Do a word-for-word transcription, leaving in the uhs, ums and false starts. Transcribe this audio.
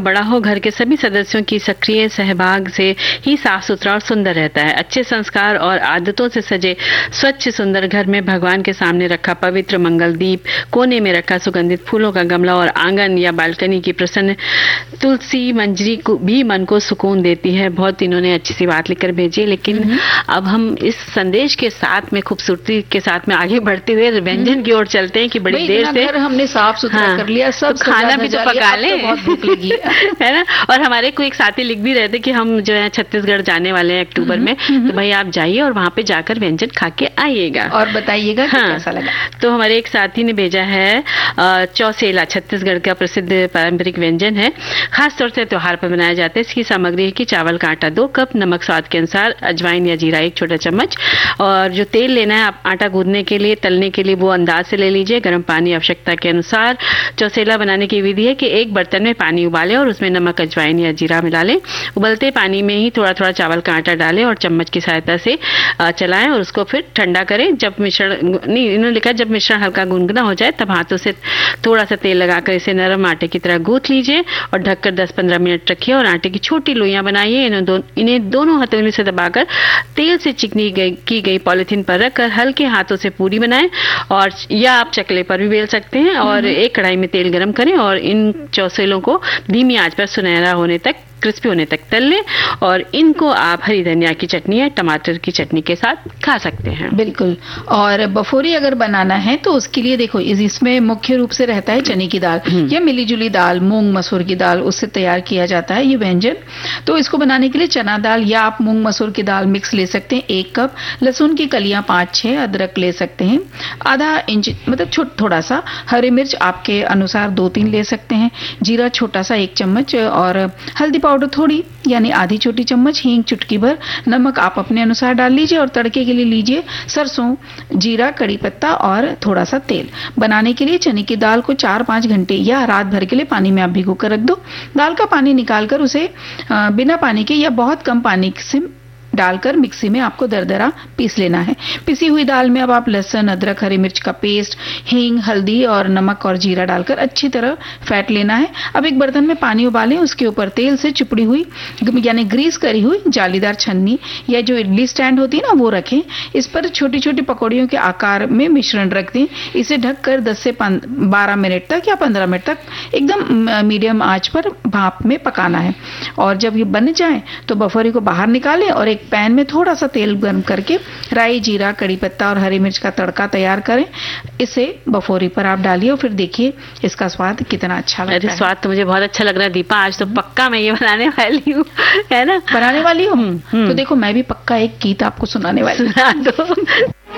बड़ा हो, घर के सभी सदस्यों की सक्रिय सहभाग से ही साफ सुथरा और सुंदर रहता है। अच्छे संस्कार और आदतों से सजे स्वच्छ सुंदर घर में भगवान के सामने रखा पवित्र मंगल दीप, कोने में रखा सुगंधित फूलों का गमला और आंगन या बालकनी की प्रसन्न तुलसी मंजरी को भी मन को सुकून देती है। बहुत इन्होंने अच्छी सी बात लिखकर भेजी। लेकिन अब हम इस संदेश के साथ में खूबसूरती के साथ में आगे बढ़ते हुए व्यंजन की ओर चलते हैं कि बड़ी देर से घर हमने साफ सुथरा हाँ, कर लिया, सब तो खाना भी तो पका ले, तो बहुत भूख लगी है ना। और हमारे कोई एक साथी लिख भी रहे थे कि हम जो है छत्तीसगढ़ जाने वाले हैं अक्टूबर में, तो भाई आप जाइए और वहां पे जाकर व्यंजन खा के आइएगा और बताइएगा हाँ, कैसा लगा। तो हमारे एक साथी ने भेजा है चौसेला, छत्तीसगढ़ का प्रसिद्ध पारंपरिक व्यंजन है, खासतौर से त्योहार पर बनाया जाता है। इसकी सामग्री है कि चावल का आटा दो कप, नमक स्वाद के अनुसार, अजवाइन या जीरा एक छोटा चम्मच, और जो तेल लेना है आप आटा गूंदने के लिए, तलने के लिए वो अंदाज से ले लीजिए। गर्म पानी आवश्यकता के अनुसार। चौसेला बनाने की विधि है कि एक बर्तन में पानी उबालें और उसमें नमक, अजवाइन या जीरा मिला लें। उबलते पानी में ही थोड़ा थोड़ा चावल का आटा डालें और चम्मच की सहायता से चलाएं और उसको फिर ठंडा करें। जब मिश्रण नहीं इन्होंने लिखा जब मिश्रण हल्का गुनगुना हो जाए तब हाथों से थोड़ा सा तेल लगाकर इसे नरम आटे की तरह गूंथ लीजिए और ढककर दस पंद्रह मिनट रखिए और आटे की छोटी लोइयां बनाइए। इन्हें दो, इन्हें दोनों हथेली से दबाकर तेल से चिकनी गई, की गई पॉलिथीन पर रखकर हल्के हाथों से पूरी बनाएं, और या आप चकले पर भी बेल सकते हैं। और एक कढ़ाई में तेल गरम करें और इन चौसेलों को धीमी आंच पर सुनहरा होने तक, क्रिस्पी होने तक तल लें, और इनको आप हरी धनिया की चटनी या टमाटर की चटनी के साथ खा सकते हैं। बिल्कुल। और बफोरी अगर बनाना है तो उसके लिए देखो इसमें मुख्य रूप से रहता है चने की दाल या मिली जुली दाल, मूंग मसूर की दाल, उससे तैयार किया जाता है ये व्यंजन। तो इसको बनाने के लिए चना दाल या आप मूंग मसूर की दाल मिक्स ले सकते हैं, एक कप, लहसुन की कलियां पांच छह, अदरक ले सकते हैं आधा इंच मतलब छोटा थोड़ा सा, हरी मिर्च आपके अनुसार दो तीन ले सकते हैं, जीरा छोटा सा एक चम्मच, और हल्दी पाउडर थोड़ी यानी आधी छोटी चम्मच, हींग चुटकी भर, नमक आप अपने अनुसार डाल लीजिए, और तड़के के लिए लीजिए सरसों, जीरा, कड़ी पत्ता और थोड़ा सा तेल। बनाने के लिए चने की दाल को चार पांच घंटे या रात भर के लिए पानी में आप भिगो कर रख दो। दाल का पानी निकालकर उसे बिना पानी के या बहुत कम पानी से डालकर मिक्सी में आपको दरदरा पीस लेना है। पिसी हुई दाल में अब आप लहसुन, अदरक, हरी मिर्च का पेस्ट, हींग, हल्दी और नमक और जीरा डालकर अच्छी तरह फेंट लेना है। अब एक बर्तन में पानी उबालें, उसके ऊपर तेल से चुपड़ी हुई यानी ग्रीस करी हुई जालीदार छन्नी या जो इडली स्टैंड होती है ना वो रखें। इस पर छोटी छोटी पकौड़ियों के आकार में मिश्रण रख दें। इसे ढककर दस से बारह मिनट तक या पंद्रह मिनट तक एकदम मीडियम आंच पर भाप में पकाना है। और जब ये बन जाए तो बफोरी को बाहर निकालें और एक पैन में थोड़ा सा तेल गर्म करके राई, जीरा, कड़ी पत्ता और हरी मिर्च का तड़का तैयार करें। इसे बफोरी पर आप डालिए और फिर देखिए इसका स्वाद कितना अच्छा लगता है। स्वाद तो मुझे बहुत अच्छा लग रहा है दीपा, आज तो पक्का मैं ये बनाने वाली हूँ, है ना, बनाने वाली हूँ। तो देखो मैं भी पक्का एक गीत आपको सुनाने वाली हूँ। सुना दो।